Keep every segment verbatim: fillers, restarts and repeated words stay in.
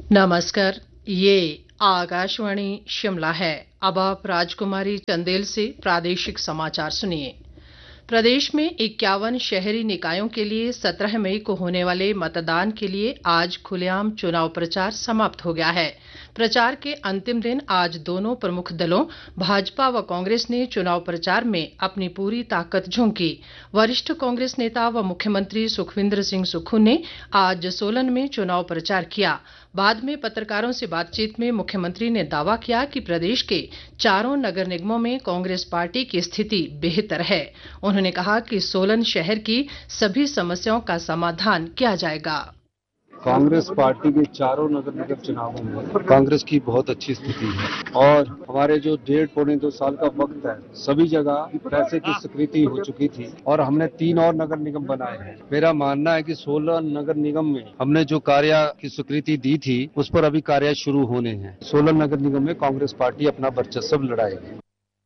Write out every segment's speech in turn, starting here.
नमस्कार, ये आकाशवाणी शिमला है। अब आप राजकुमारी चंदेल से प्रादेशिक समाचार सुनिए। प्रदेश में इक्यावन शहरी निकायों के लिए सत्रह मई को होने वाले मतदान के लिए आज खुलेआम चुनाव प्रचार समाप्त हो गया है। प्रचार के अंतिम दिन आज दोनों प्रमुख दलों भाजपा व कांग्रेस ने चुनाव प्रचार में अपनी पूरी ताकत झोंकी। वरिष्ठ कांग्रेस नेता व मुख्यमंत्री सुखविंदर सिंह सुक्खू ने आज सोलन में चुनाव प्रचार किया। बाद में पत्रकारों से बातचीत में मुख्यमंत्री ने दावा किया कि प्रदेश के चारों नगर निगमों में कांग्रेस पार्टी की स्थिति बेहतर है। उन्होंने कहा कि सोलन शहर की सभी समस्याओं का समाधान किया जाएगा। कांग्रेस पार्टी के चारों नगर निगम चुनावों में कांग्रेस की बहुत अच्छी स्थिति है और हमारे जो डेढ़ पौने दो साल का वक्त है, सभी जगह पैसे की स्वीकृति हो चुकी थी और हमने तीन और नगर निगम बनाए हैं। मेरा मानना है कि सोलह नगर निगम में हमने जो कार्य की स्वीकृति दी थी उस पर अभी कार्य शुरू होने हैं। सोलह नगर निगम में कांग्रेस पार्टी अपना वर्चस्व लड़ाएगी।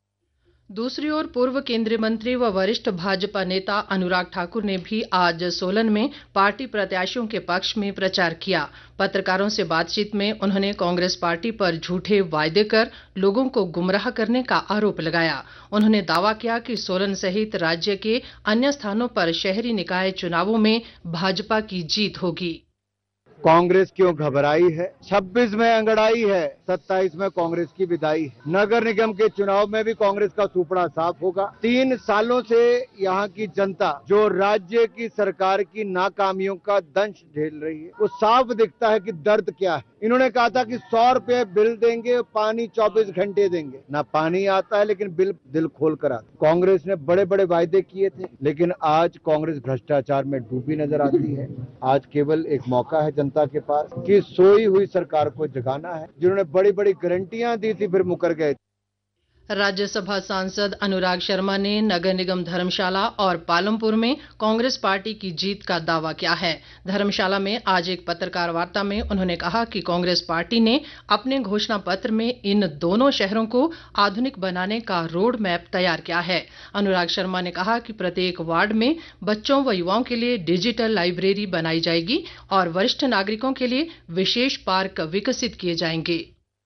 दूसरी ओर पूर्व केंद्रीय मंत्री व वरिष्ठ भाजपा नेता अनुराग ठाकुर ने भी आज सोलन में पार्टी प्रत्याशियों के पक्ष में प्रचार किया। पत्रकारों से बातचीत में उन्होंने कांग्रेस पार्टी पर झूठे वायदे कर लोगों को गुमराह करने का आरोप लगाया। उन्होंने दावा किया कि सोलन सहित राज्य के अन्य स्थानों पर शहरी निकाय चुनावों में भाजपा की जीत होगी। कांग्रेस क्यों घबराई है? छब्बीस में अंगड़ाई है, सत्ताईस में कांग्रेस की विदाई है। नगर निगम के चुनाव में भी कांग्रेस का सुपड़ा साफ होगा। तीन सालों से यहाँ की जनता जो राज्य की सरकार की नाकामियों का दंश झेल रही है, वो साफ दिखता है कि दर्द क्या है। इन्होंने कहा था कि सौ रुपए बिल देंगे, पानी चौबीस घंटे देंगे। ना पानी आता है लेकिन बिल दिल खोल कर आता। कांग्रेस ने बड़े बड़े वायदे किए थे, लेकिन आज कांग्रेस भ्रष्टाचार में डूबी नजर आती है। आज केवल एक मौका है जनता के पास कि सोई हुई सरकार को जगाना है। जिन्होंने बड़ी बड़ी गारंटियां दी थी फिर मुकर गए। राज्यसभा सांसद अनुराग शर्मा ने नगर निगम धर्मशाला और पालमपुर में कांग्रेस पार्टी की जीत का दावा किया है। धर्मशाला में आज एक पत्रकार वार्ता में उन्होंने कहा कि कांग्रेस पार्टी ने अपने घोषणा पत्र में इन दोनों शहरों को आधुनिक बनाने का रोड मैप तैयार किया है। अनुराग शर्मा ने कहा कि प्रत्येक वार्ड में बच्चों व युवाओं के लिए डिजिटल लाइब्रेरी बनाई जाएगी और वरिष्ठ नागरिकों के लिए विशेष पार्क विकसित किए जाएंगे।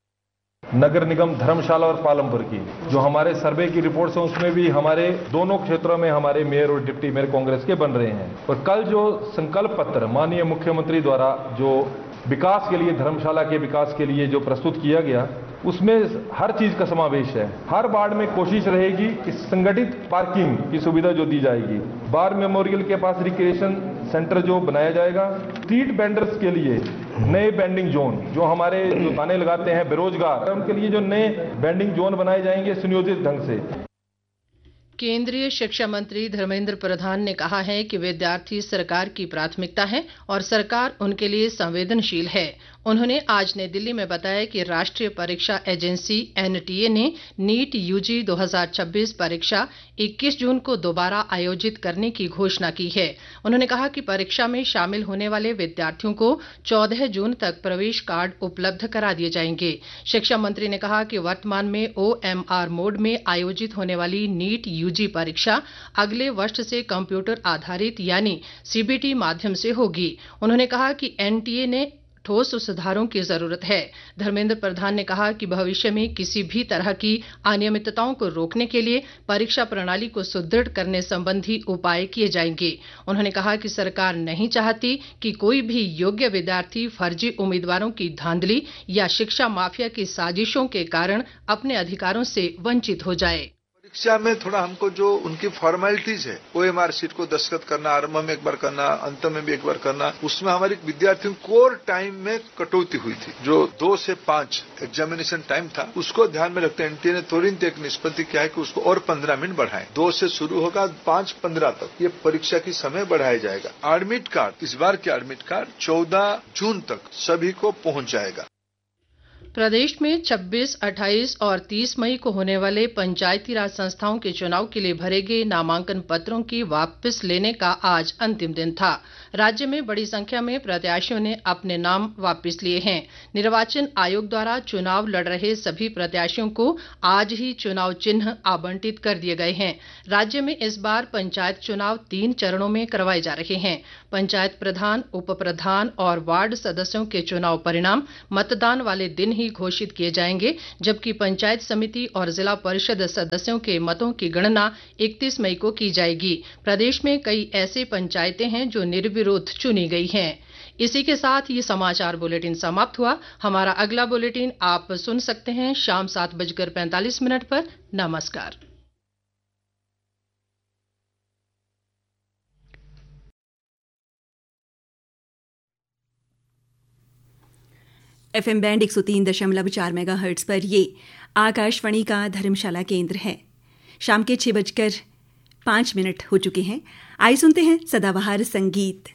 नगर निगम धर्मशाला और पालमपुर की जो हमारे सर्वे की रिपोर्ट्स हैं उसमें भी हमारे दोनों क्षेत्रों में हमारे मेयर और डिप्टी मेयर कांग्रेस के बन रहे हैं। और कल जो संकल्प पत्र माननीय मुख्यमंत्री द्वारा जो विकास के लिए, धर्मशाला के विकास के लिए जो प्रस्तुत किया गया, उसमें हर चीज का समावेश है। हर वार्ड में कोशिश रहेगी कि संगठित पार्किंग की सुविधा जो दी जाएगी, बार मेमोरियल के पास रिक्रिएशन सेंटर जो बनाया जाएगा, स्ट्रीट वेंडर्स के लिए नए बेंडिंग जोन, जो हमारे जो दुकानें लगाते हैं बेरोजगार, उनके लिए जो नए बेंडिंग जोन बनाए जाएंगे सुनियोजित ढंग से। केंद्रीय शिक्षा मंत्री धर्मेंद्र प्रधान ने कहा है कि विद्यार्थी सरकार की प्राथमिकता है और सरकार उनके लिए संवेदनशील है। उन्होंने आज नई दिल्ली में बताया कि राष्ट्रीय परीक्षा एजेंसी एनटीए ने नीट यूजी दो हज़ार छब्बीस परीक्षा इक्कीस जून को दोबारा आयोजित करने की घोषणा की है। उन्होंने कहा कि परीक्षा में शामिल होने वाले विद्यार्थियों को चौदह जून तक प्रवेश कार्ड उपलब्ध करा दिए जाएंगे। शिक्षा मंत्री ने कहा कि वर्तमान में ओएमआर मोड में आयोजित होने वाली नीट यूजी परीक्षा अगले वर्ष से कंप्यूटर आधारित यानी सीबीटी माध्यम से होगी। उन्होंने कहा कि एनटीए ने ठोस सुधारों की जरूरत है। धर्मेंद्र प्रधान ने कहा कि भविष्य में किसी भी तरह की अनियमितताओं को रोकने के लिए परीक्षा प्रणाली को सुदृढ़ करने संबंधी उपाय किए जाएंगे। उन्होंने कहा कि सरकार नहीं चाहती कि कोई भी योग्य विद्यार्थी फर्जी उम्मीदवारों की धांधली या शिक्षा माफिया की साजिशों के कारण अपने अधिकारों से वंचित हो जाए। परीक्षा में थोड़ा हमको जो उनकी फॉर्मेलिटीज है, ओएमआर शीट को दस्तखत करना, आरंभ में एक बार करना, अंत में भी एक बार करना, उसमें हमारे विद्यार्थियों कोर टाइम में कटौती हुई थी। जो दो से पांच एग्जामिनेशन टाइम था, उसको ध्यान में रखते एनटीए ने तुरंत एक निष्पत्ति किया है कि उसको और पंद्रह मिनट बढ़ाएं। दो से शुरू होगा, पांच पंद्रह तक ये परीक्षा की समय बढ़ाया जाएगा। एडमिट कार्ड, इस बार के एडमिट कार्ड चौदह जून तक सभी को पहुंच जाएगा। प्रदेश में छब्बीस, अट्ठाईस और तीस मई को होने वाले पंचायती राज संस्थाओं के चुनाव के लिए भरे गए नामांकन पत्रों की वापस लेने का आज अंतिम दिन था। राज्य में बड़ी संख्या में प्रत्याशियों ने अपने नाम वापस लिए हैं। निर्वाचन आयोग द्वारा चुनाव लड़ रहे सभी प्रत्याशियों को आज ही चुनाव चिन्ह आवंटित कर दिए गए हैं। राज्य में इस बार पंचायत चुनाव तीन चरणों में करवाए जा रहे हैं। पंचायत प्रधान, उप प्रधान और वार्ड सदस्यों के चुनाव परिणाम मतदान वाले दिन ही घोषित किए जाएंगे, जबकि पंचायत समिति और जिला परिषद सदस्यों के मतों की गणना इकतीस मई को की जाएगी। प्रदेश में कई ऐसे पंचायतें हैं जो निर्विरोध चुनी गई हैं। इसी के साथ ये समाचार बुलेटिन समाप्त हुआ। हमारा अगला बुलेटिन आप सुन सकते हैं शाम सात बजकर पैंतालीस मिनट पर। नमस्कार। एफएम बैंड एक सौ तीन दशमलव चार मेगा हर्ट्ज पर ये आकाशवाणी का धर्मशाला केंद्र है। शाम के छह बजकर पाँच मिनट हो चुके हैं। आइए सुनते हैं सदाबहार संगीत।